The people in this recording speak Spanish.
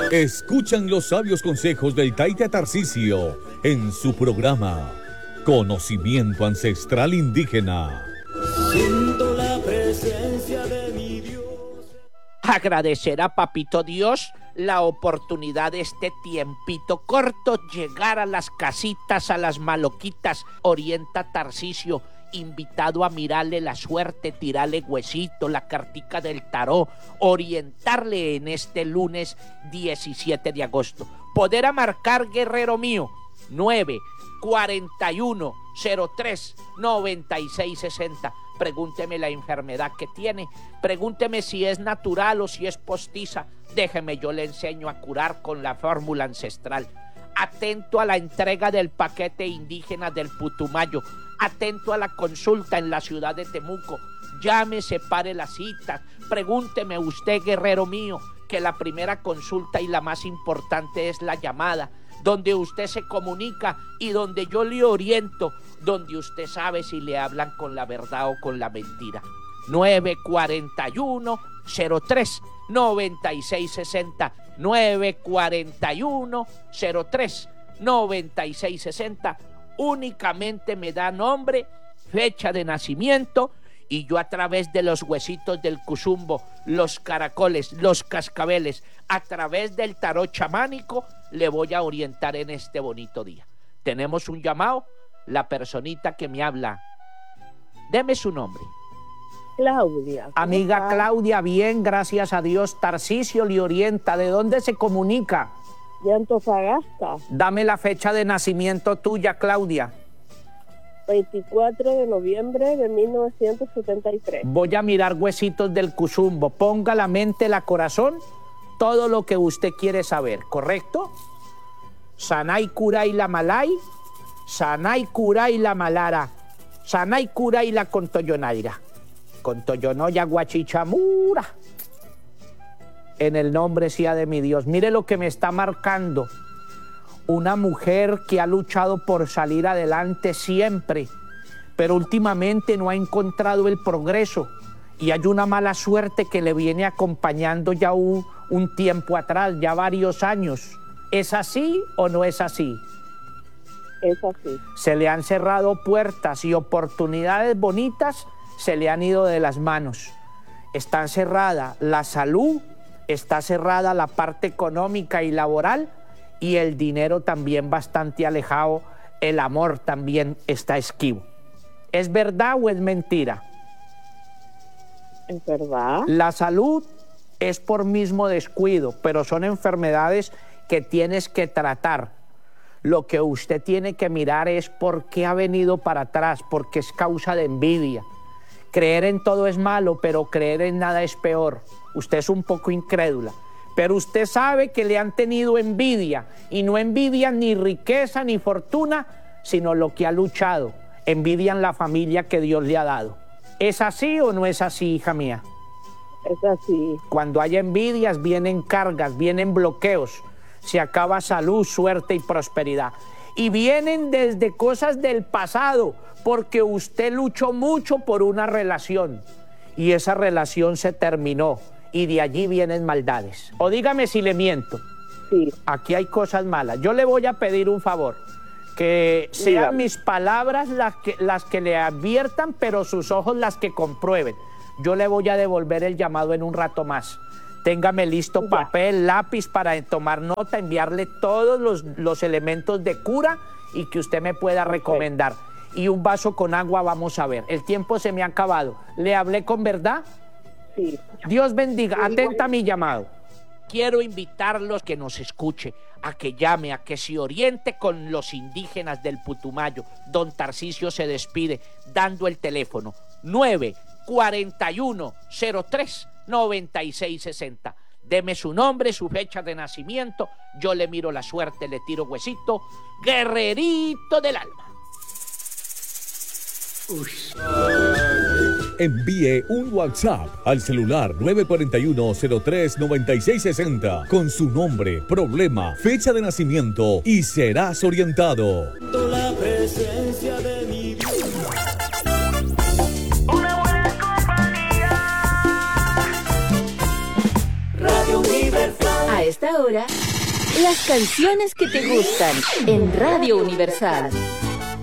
Escuchan los sabios consejos del Taita Tarcisio en su programa Conocimiento Ancestral Indígena. Siento la presencia de mi Dios. Agradecer a Papito Dios la oportunidad de este tiempito corto, llegar a las casitas, a las maloquitas. Orienta Tarcisio, invitado a mirarle la suerte, tirarle huesito, la cartica del tarot, orientarle en este lunes 17 de agosto. Poder marcar, guerrero mío, 941-03-9660. Pregúnteme la enfermedad que tiene, pregúnteme si es natural o si es postiza. Déjeme, yo le enseño a curar con la fórmula ancestral. Atento a la entrega del paquete indígena del Putumayo, atento a la consulta en la ciudad de Temuco. Llame, separe las citas, pregúnteme usted, guerrero mío, que la primera consulta y la más importante es la llamada, donde usted se comunica y donde yo le oriento, donde usted sabe si le hablan con la verdad o con la mentira. 941-03-9660, 941-03-9660. Únicamente me da nombre, fecha de nacimiento, y yo a través de los huesitos del cuzumbo, los caracoles, los cascabeles, a través del tarot chamánico, le voy a orientar en este bonito día. Tenemos un llamado, la personita que me habla. Deme su nombre. Claudia. Amiga está? Claudia, bien, gracias a Dios. Tarcisio le orienta. ¿De dónde se comunica? De Antofagasta. Dame la fecha de nacimiento tuya, Claudia. 24 de noviembre de 1973. Voy a mirar huesitos del cuzumbo. Ponga la mente, la corazón, todo lo que usted quiere saber, ¿correcto? Sanay Kuray la Malay, Sanay Kuray la Malara, Sanay Kuray la Contoyonaira, Contoyonoya Guachichamura. En el nombre sea de mi Dios. Mire lo que me está marcando. Una mujer que ha luchado por salir adelante siempre, pero últimamente no ha encontrado el progreso y hay una mala suerte que le viene acompañando ya un tiempo atrás, ya varios años. ¿Es así o no es así? Es así. Se le han cerrado puertas y oportunidades bonitas se le han ido de las manos. Está cerrada la salud, está cerrada la parte económica y laboral, y el dinero también bastante alejado, el amor también está esquivo. ¿Es verdad o es mentira? Es verdad. La salud es por mismo descuido, pero son enfermedades que tienes que tratar. Lo que usted tiene que mirar es por qué ha venido para atrás, porque es causa de envidia. Creer en todo es malo, pero creer en nada es peor. Usted es un poco incrédula. Pero usted sabe que le han tenido envidia, y no envidian ni riqueza ni fortuna, sino lo que ha luchado. Envidian la familia que Dios le ha dado. ¿Es así o no es así, hija mía? Es así. Cuando hay envidias vienen cargas, vienen bloqueos, se acaba salud, suerte y prosperidad. Y vienen desde cosas del pasado, porque usted luchó mucho por una relación y esa relación se terminó. Y de allí vienen maldades. O dígame si le miento. Sí. Aquí hay cosas malas. Yo le voy a pedir un favor. Que sean Dígame. mis palabras las que le adviertan, pero sus ojos las que comprueben. Yo le voy a devolver el llamado en un rato más. Téngame listo Ya. papel, lápiz para tomar nota, enviarle todos los elementos de cura y que usted me pueda recomendar. Y un vaso con agua, vamos a ver. El tiempo se me ha acabado. ¿Le hablé con verdad? Sí. Dios bendiga, atenta a mi llamado. Quiero invitarlos que nos escuche, a que llame, a que se oriente con los indígenas del Putumayo. Don Tarcisio se despide dando el teléfono 941-03-9660. Deme su nombre, su fecha de nacimiento, yo le miro la suerte, le tiro huesito. Guerrerito del alma. Envíe un WhatsApp al celular 941-03-9660 con su nombre, problema, fecha de nacimiento y serás orientado. Siento la presencia de mi Dios. Una buena compañía. Radio Universal. esta hora, las canciones que te gustan en Radio Universal.